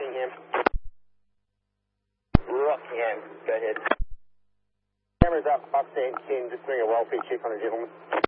Rockingham. Rockingham, go ahead. Camera's up, upstairs, just doing a welfare check on a gentleman.